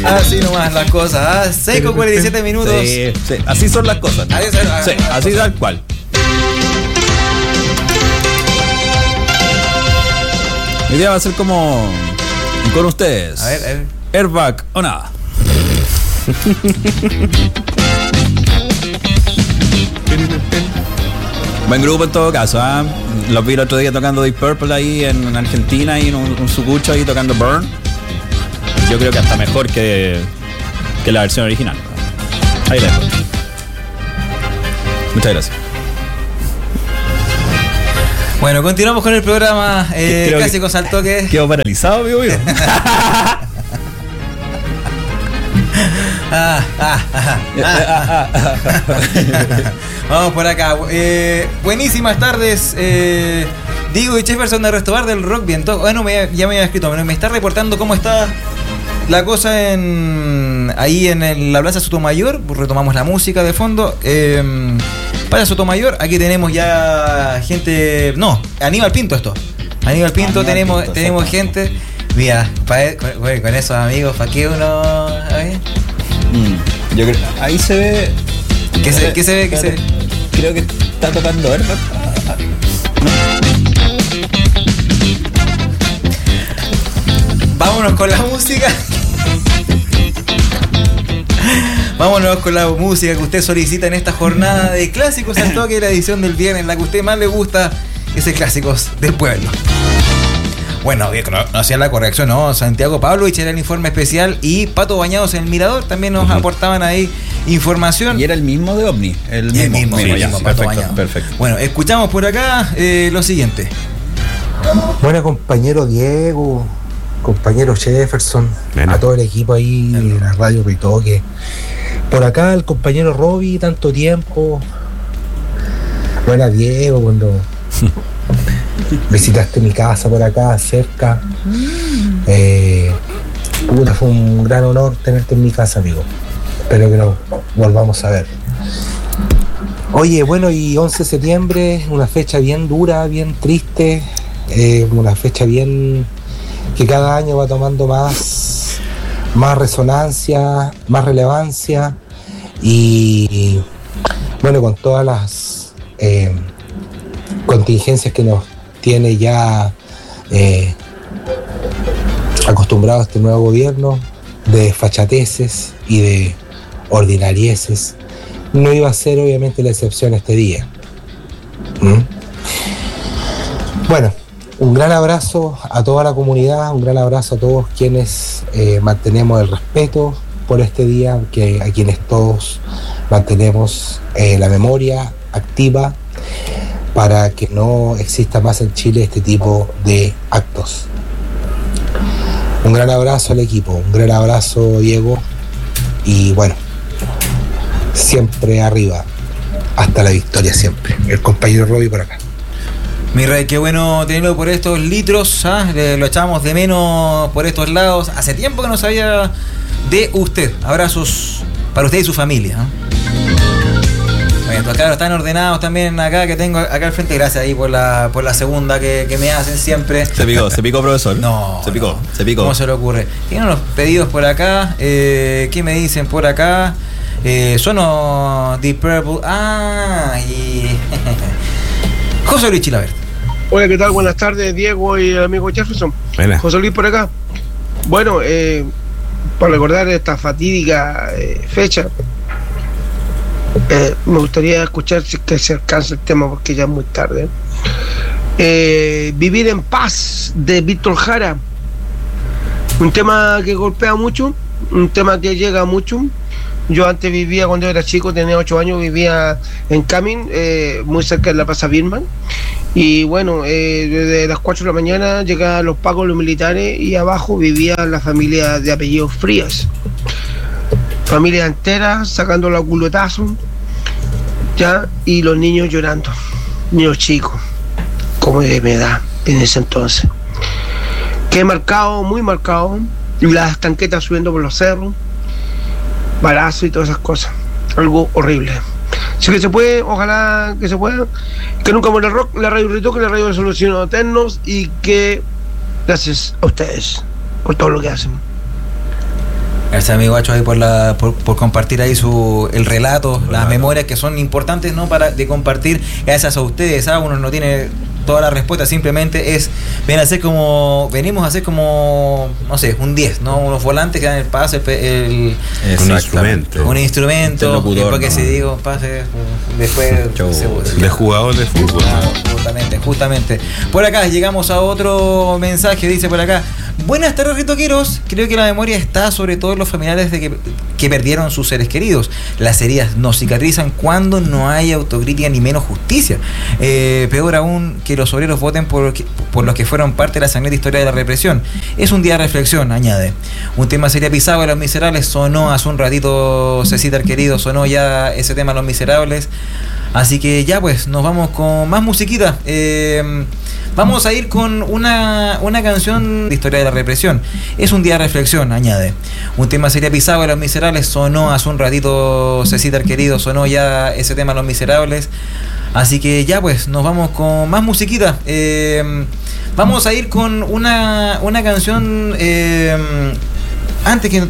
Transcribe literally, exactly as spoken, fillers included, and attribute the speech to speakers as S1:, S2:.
S1: Así nomás las cosas, ¿ah? seis con cuarenta y siete minutos.
S2: Sí, sí, así son las cosas, ¿no?
S1: Así, sí,
S2: sí, así tal cual. Mi día va a ser como con ustedes.
S1: A ver, a ver.
S2: Airbag o nada. Buen grupo en todo caso, ¿eh? Los vi el otro día tocando Deep Purple ahí en Argentina y un, un sucucho ahí tocando Burn. Yo creo que hasta mejor que, que la versión original. Ahí la dejo. Muchas gracias.
S1: Bueno, continuamos con el programa eh, Clásicos al Toque.
S2: Quedo paralizado, amigo mío.
S1: ah, ah, ah, ah, ah. Vamos por acá. Eh, buenísimas tardes. Eh, Diego y Jefferson de Restobar del Rock Viento. Bueno, me, ya me había escrito. Me está reportando cómo está la cosa en ahí en el, la Plaza Sotomayor. Retomamos la música de fondo. Eh, Plaza Sotomayor. Aquí tenemos ya gente. No, Aníbal Pinto esto. Aníbal Pinto, Aníbal tenemos, Pinto, tenemos gente. Mira, pa, con, con esos amigos, ¿para qué uno?
S2: Mm, yo creo, ahí se ve.
S1: ¿Qué se, ¿qué se ve? ¿Qué se ve?
S2: Creo que está tocando Airbag.
S1: Vámonos con la música. Vámonos con la música que usted solicita en esta jornada de Clásicos al Toque, la edición del viernes, la que a usted más le gusta, es el Clásicos del Pueblo. Bueno, no, no hacía la corrección, ¿no? Santiago Pavlovich era el informe especial y Pato Bañados en el Mirador también nos uh-huh. aportaban ahí información.
S2: Y era el mismo de OVNI. El mismo,
S1: el mismo,
S2: sí,
S1: el
S2: ya,
S1: mismo
S2: sí,
S1: Pato
S2: perfecto,
S1: Bañados.
S2: Perfecto.
S1: Bueno, escuchamos por acá eh, lo siguiente.
S3: Bueno, compañero Diego, compañero Jefferson, bueno. A todo el equipo ahí de la Radio Ritoque. Por acá el compañero Robbie, tanto tiempo. Bueno, Diego, cuando visitaste mi casa por acá, cerca. Eh, puta, fue un gran honor tenerte en mi casa, amigo. Espero que nos volvamos a ver. Oye, bueno, y once de septiembre, una fecha bien dura, bien triste, eh, una fecha bien que cada año va tomando más, más resonancia, más relevancia y bueno, con todas las eh, contingencias que nos tiene ya eh, acostumbrado a este nuevo gobierno de desfachateces y de ordinarieces, no iba a ser obviamente la excepción este día. ¿Mm? Bueno, un gran abrazo a toda la comunidad, un gran abrazo a todos quienes eh, mantenemos el respeto por este día, que a quienes todos mantenemos eh, la memoria activa para que no exista más en Chile este tipo de actos. Un gran abrazo al equipo, un gran abrazo, Diego, y bueno, siempre arriba, hasta la victoria siempre. El compañero Robbie por acá.
S1: Mi rey, qué bueno tenerlo por estos litros, ¿eh? Lo echamos de menos por estos lados. Hace tiempo que no sabía de usted. Abrazos para usted y su familia, ¿eh? Bueno, acá están ordenados también acá que tengo acá al frente. Gracias ahí por la por la segunda que, que me hacen siempre.
S2: Se picó, se picó, profesor.
S1: No,
S2: se picó,
S1: no.
S2: se picó.
S1: ¿Cómo se le ocurre? Tienen unos pedidos por acá. Eh, ¿Qué me dicen por acá? Eh, Sono Deep Purple. Ah, y José Luis Chilavert.
S4: Hola, ¿qué tal? Buenas tardes, Diego y el amigo Jefferson.
S2: Buena.
S4: José Luis por acá. Bueno, eh, para recordar esta fatídica eh, fecha, eh, me gustaría escuchar si es que se alcanza el tema porque ya es muy tarde. Eh, Vivir en Paz, de Víctor Jara. Un tema que golpea mucho, un tema que llega mucho. Yo antes vivía, cuando era chico, tenía ocho años, vivía en Camin, eh, muy cerca de la Plaza Birman. Y bueno, eh, desde las cuatro de la mañana llegaban los pacos, los militares, y abajo vivía la familia de apellidos Frías. Familia entera sacando los culotazos, ya, y los niños llorando, niños chicos, como de mi edad en ese entonces. Qué marcado, muy marcado, las tanquetas subiendo por los cerros, balazos y todas esas cosas, algo horrible. Así que se puede, ojalá que se pueda, que nunca muera el rock, la radio Ritoque, la radio de Soluciones Eternos, y que gracias a ustedes por todo lo que hacen.
S1: Gracias, amigo Guacho, ahí por, la, por, por compartir ahí su el relato,
S5: Relato.
S1: las memorias que son importantes, ¿no? Para de compartir. Gracias a ustedes, ¿ah? Uno no tiene toda la respuesta, simplemente es ven a hacer como venimos a hacer como no sé, un diez, ¿no? Unos volantes que dan el pase, el, el
S5: Un instrumento.
S1: un instrumento,
S2: El locutor,
S1: y porque
S2: ¿no?
S1: si digo pase después
S2: Show.
S1: se-
S5: De jugador de fútbol.
S1: Claro, justamente, justamente. Por acá llegamos a otro mensaje, dice por acá. Buenas tardes, ritoqueros. Creo que la memoria está sobre todo en los familiares de que, que perdieron sus seres queridos. Las heridas no cicatrizan cuando no hay autocrítica ni menos justicia. Eh, peor aún que los obreros voten por, por los que fueron parte de la sangrienta historia de la represión. Es un día de reflexión, añade. Un tema sería pisado de Los Miserables. Sonó hace un ratito, Cecita querido, sonó ya ese tema Los Miserables. Así que ya pues, nos vamos con más musiquita. Eh, vamos a ir con una, una canción de historia de la represión. Es un día de reflexión, añade. Un tema sería pisado de Los Miserables. Sonó hace un ratito, Cecita querido, sonó ya ese tema Los Miserables. Así que ya pues, nos vamos con más musiquita. Eh, vamos a ir con una, una canción... Eh, antes que